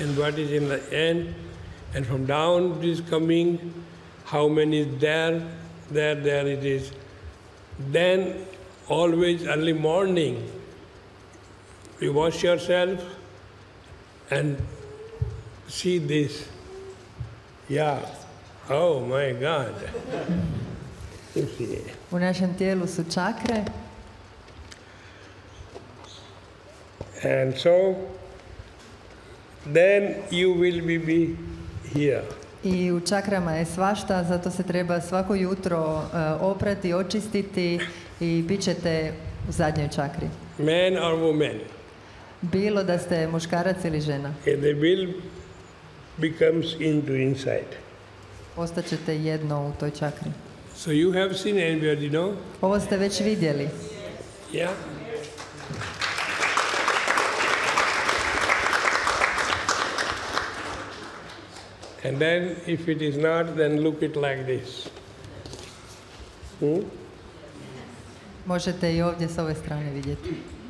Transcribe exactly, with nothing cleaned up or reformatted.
and what is in the end, and from down it is coming, how many is there, there, there it is. Then always early morning, you wash yourself and see this. Yeah. Oh my God. You see. U našem tijelu su čakre. And so, then you will be, be here. I u čakrama je svašta, zato se treba svako jutro uh, oprati, očistiti i bit ćete u zadnjoj čakri. Man or woman. Bilo da ste muškarac ili žena. Okay, the will becomes into inside. Postaćete jedno u toj čakri. So you have seen anybody, no? Ovo ste već vidjeli. Yeah. And then if it is not, then look it like this. Hmm? Možete i ovdje s ove strane vidjeti.